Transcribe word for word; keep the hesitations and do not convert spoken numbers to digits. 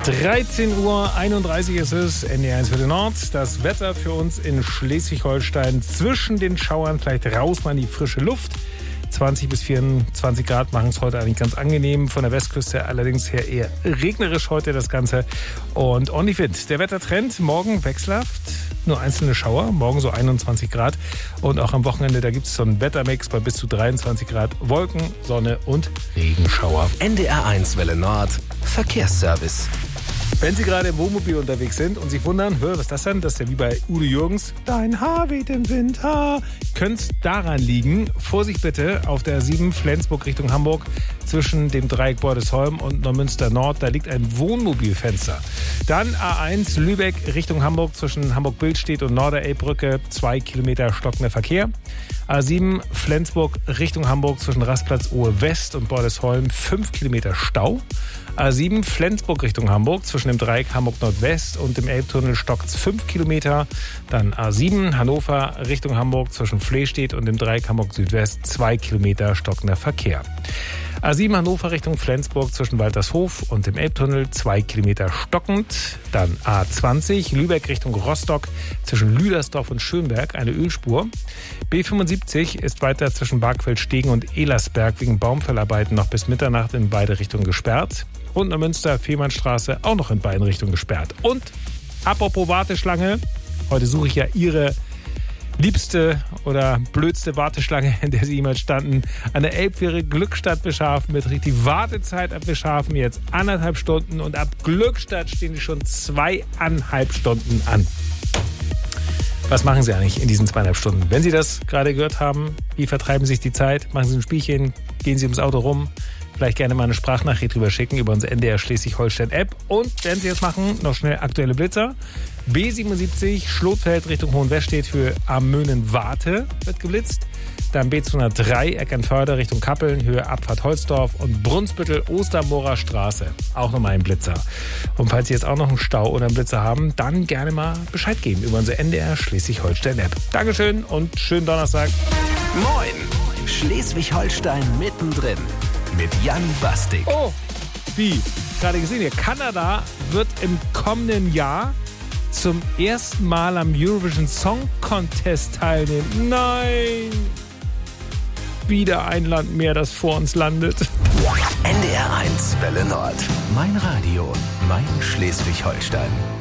dreizehn Uhr einunddreißig ist es, N D R eins für den Nord. Das Wetter für uns in Schleswig-Holstein zwischen den Schauern, vielleicht raus mal in die frische Luft. zwanzig bis vierundzwanzig Grad machen es heute eigentlich ganz angenehm. Von der Westküste allerdings her eher regnerisch heute das Ganze. Und ordentlich Wind. Der Wettertrend morgen wechselhaft. Nur einzelne Schauer. Morgen so einundzwanzig Grad. Und auch am Wochenende, da gibt es so einen Wettermix bei bis zu dreiundzwanzig Grad. Wolken, Sonne und Regenschauer. N D R eins Welle Nord. Verkehrsservice. Wenn Sie gerade im Wohnmobil unterwegs sind und sich wundern, hör, was ist das denn? Das ist ja wie bei Udo Jürgens. Dein Haar weht im Winter. Könnte es daran liegen? Vorsicht bitte auf der sieben Flensburg Richtung Hamburg zwischen dem Dreieck Bordesholm und Neumünster Nord. Da liegt ein Wohnmobilfenster. Dann A eins Lübeck Richtung Hamburg zwischen Hamburg-Billstedt und Norderelbbrücke. Zwei Kilometer stockender Verkehr. A sieben Flensburg Richtung Hamburg zwischen Rastplatz Ohe West und Bordesholm. Fünf Kilometer Stau. A sieben Flensburg Richtung Hamburg zwischen dem Dreieck Hamburg Nordwest und dem Elbtunnel stockt's fünf Kilometer. Dann A sieben Hannover Richtung Hamburg zwischen Flehstedt und dem Dreieck Hamburg Südwest zwei Kilometer stockender Verkehr. A sieben Hannover Richtung Flensburg zwischen Waltershof und dem Elbtunnel zwei Kilometer stockend. Dann A zwanzig Lübeck Richtung Rostock zwischen Lüdersdorf und Schönberg eine Ölspur. B fünfundsiebzig ist weiter zwischen Bargfeld-Stegen und Elersberg wegen Baumfellarbeiten noch bis Mitternacht in beide Richtungen gesperrt. Und in Münster-Fehmarnstraße auch noch in beiden Richtungen gesperrt. Und apropos Warteschlange, heute suche ich ja Ihre liebste oder blödste Warteschlange, in der Sie jemals standen. An der Elbfähre Glückstadt Bischhafen beträgt die Wartezeit ab Bischhafen jetzt anderthalb Stunden und ab Glückstadt stehen die schon zweieinhalb Stunden an. Was machen Sie eigentlich in diesen zweieinhalb Stunden? Wenn Sie das gerade gehört haben, wie vertreiben Sie sich die Zeit? Machen Sie ein Spielchen? Gehen Sie ums Auto rum? Vielleicht gerne mal eine Sprachnachricht drüber schicken über unsere N D R Schleswig-Holstein-App. Und wenn Sie das machen, noch schnell aktuelle Blitzer. B siebenundsiebzig Schlotfeld Richtung Hohenwestedt für Amönen-Warte wird geblitzt. Dann B zweihundertdrei Eckernförde Richtung Kappeln, Höhe Abfahrt Holzdorf und Brunsbüttel Ostermoorer Straße. Auch nochmal ein Blitzer. Und falls Sie jetzt auch noch einen Stau oder einen Blitzer haben, dann gerne mal Bescheid geben über unsere N D R Schleswig-Holstein-App. Dankeschön und schönen Donnerstag. Moin! Schleswig-Holstein mittendrin. Mit Jan Bastik. Oh, wie? Gerade gesehen hier. Kanada wird im kommenden Jahr zum ersten Mal am Eurovision Song Contest teilnehmen. Nein! Wieder ein Land mehr, das vor uns landet. N D R eins Welle Nord. Mein Radio, mein Schleswig-Holstein.